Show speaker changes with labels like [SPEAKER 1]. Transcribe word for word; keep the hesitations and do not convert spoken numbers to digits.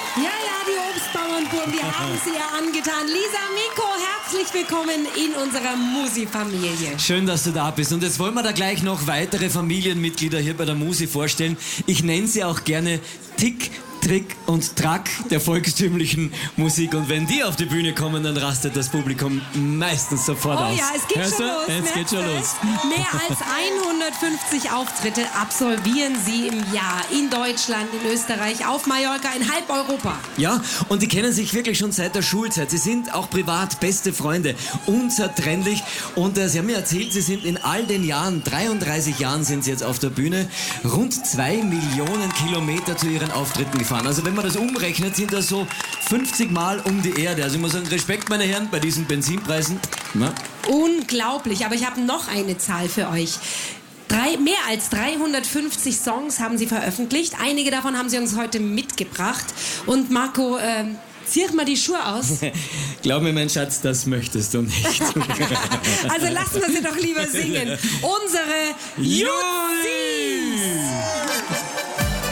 [SPEAKER 1] Ja, ja, die Obstbauernbuben, die haben es ihr angetan. Lisa, Miko, herzlich willkommen in unserer Musi-Familie.
[SPEAKER 2] Schön, dass du da bist. Und jetzt wollen wir da gleich noch weitere Familienmitglieder hier bei der Musi vorstellen. Ich nenne sie auch gerne Tick, Trick und Track der volkstümlichen Musik. Und wenn die auf die Bühne kommen, dann rastet das Publikum meistens sofort
[SPEAKER 1] Oh
[SPEAKER 2] aus.
[SPEAKER 1] ja, es geht
[SPEAKER 2] Hörst
[SPEAKER 1] schon
[SPEAKER 2] du?
[SPEAKER 1] los.
[SPEAKER 2] Jetzt geht schon los.
[SPEAKER 1] Mehr als hundertfünfzig Auftritte absolvieren sie im Jahr in Deutschland, in Österreich, auf Mallorca, in halb Europa.
[SPEAKER 2] Ja, und die kennen sich wirklich schon seit der Schulzeit. Sie sind auch privat beste Freunde, unzertrennlich. Und äh, sie haben mir erzählt, sie sind in all den Jahren, dreiunddreißig Jahren sind sie jetzt auf der Bühne, rund zwei Millionen Kilometer zu ihren Auftritten gefahren. Also wenn man das umrechnet, sind das so fünfzig Mal um die Erde. Also ich muss sagen, Respekt, meine Herren, bei diesen Benzinpreisen. Na?
[SPEAKER 1] Unglaublich, aber ich habe noch eine Zahl für euch. Drei, mehr als dreihundertfünfzig Songs haben sie veröffentlicht. Einige davon haben sie uns heute mitgebracht. Und Marco, äh, zieh mal die Schuhe aus.
[SPEAKER 2] Glaub mir, mein Schatz, das möchtest du nicht.
[SPEAKER 1] Also lassen wir sie doch lieber singen. Unsere Jutzis!